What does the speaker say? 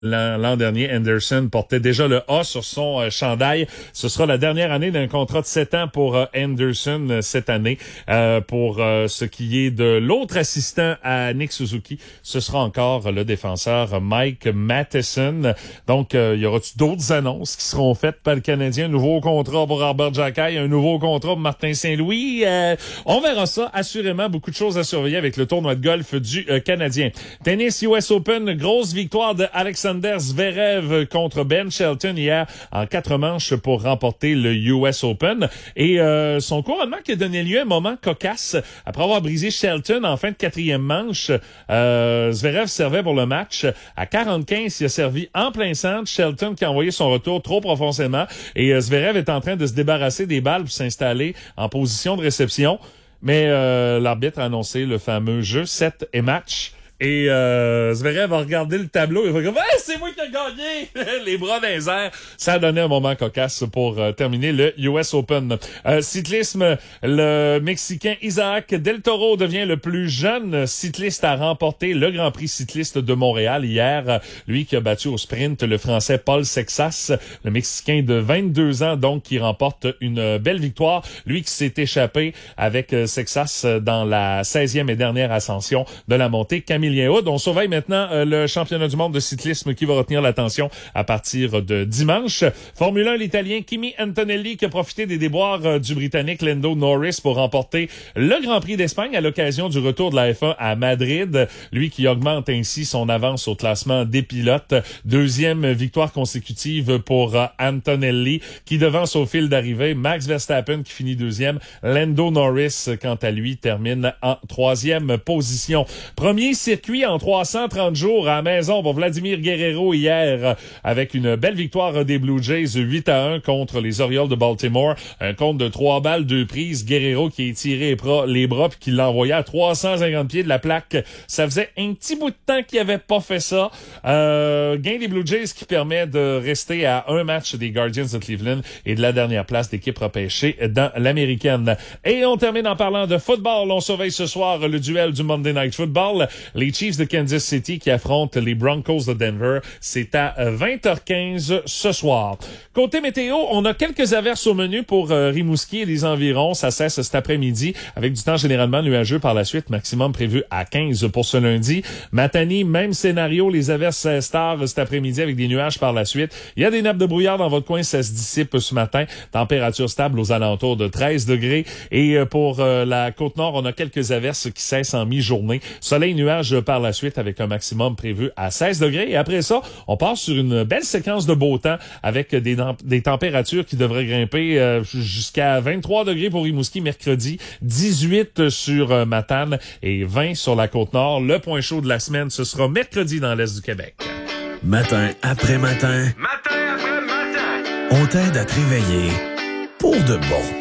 L'an dernier, Anderson portait déjà le A sur son chandail. Ce sera la dernière année d'un contrat de 7 ans pour Anderson cette année. Pour ce qui est de l'autre assistant à Nick Suzuki, ce sera encore le défenseur Mike Matheson. Donc, y aura-t-il d'autres annonces qui seront faites par le Canadien? Un nouveau contrat pour Robert Jacquet, un nouveau contrat pour Martin Saint-Louis. On verra ça. Assurément, beaucoup de choses à surveiller avec le tournoi de golf du Canadien. Tennis US Open, grosse victoire de Alexander Zverev contre Ben Shelton hier en 4 manches pour remporter le US Open. Et son couronnement qui a donné lieu à un moment cocasse. Après avoir brisé Shelton en fin de 4e manche, Zverev servait pour le match. À 45, il a servi en plein centre. Shelton qui a envoyé son retour trop profondément. Et Zverev est en train de se débarrasser des balles pour s'installer en position de réception. Mais l'arbitre a annoncé le fameux jeu 7 et match. Et Zverev va regarder le tableau et va dire « c'est moi qui ai gagné! » Les bras dans les airs. Ça a donné un moment cocasse pour terminer le US Open. Cyclisme, le Mexicain Isaac Del Toro devient le plus jeune cycliste à remporter le Grand Prix cycliste de Montréal hier. Lui qui a battu au sprint le Français Paul Sexas, le Mexicain de 22 ans, donc qui remporte une belle victoire. Lui qui s'est échappé avec Sexas dans la 16e et dernière ascension de la montée Camille. On surveille maintenant le championnat du monde de cyclisme qui va retenir l'attention à partir de dimanche. Formule 1, l'Italien Kimi Antonelli qui a profité des déboires du Britannique Lando Norris pour remporter le Grand Prix d'Espagne à l'occasion du retour de la F1 à Madrid. Lui qui augmente ainsi son avance au classement des pilotes. 2e victoire consécutive pour Antonelli qui devance au fil d'arrivée Max Verstappen qui finit 2e. Lando Norris, quant à lui, termine en 3e position. Premier circuit en 330 jours à la maison pour Vladimir Guerrero hier avec une belle victoire des Blue Jays 8-1 contre les Orioles de Baltimore. Un compte de 3 balles, 2 prises. Guerrero qui est tiré les bras puis qui l'a envoyé à 350 pieds de la plaque. Ça faisait un petit bout de temps qu'il avait pas fait ça. Gain des Blue Jays qui permet de rester à un match des Guardians de Cleveland et de la dernière place d'équipe repêchée dans l'américaine. Et on termine en parlant de football. On surveille ce soir le duel du Monday Night Football. Les Chiefs de Kansas City qui affrontent les Broncos de Denver. C'est à 20h15 ce soir. Côté météo, on a quelques averses au menu pour Rimouski et les environs. Ça cesse cet après-midi avec du temps généralement nuageux par la suite. Maximum prévu à 15 pour ce lundi. Matani, même scénario. Les averses stars cet après-midi avec des nuages par la suite. Il y a des nappes de brouillard dans votre coin. Ça se dissipe ce matin. Température stable aux alentours de 13 degrés. Et pour la Côte-Nord, on a quelques averses qui cessent en mi-journée. Soleil, nuages par la suite avec un maximum prévu à 16 degrés. Et après ça, on passe sur une belle séquence de beau temps avec des températures qui devraient grimper jusqu'à 23 degrés pour Rimouski mercredi, 18 sur Matane et 20 sur la Côte-Nord. Le point chaud de la semaine, ce sera mercredi dans l'Est du Québec. Matin après matin. Matin après matin. On t'aide à te réveiller pour de bon.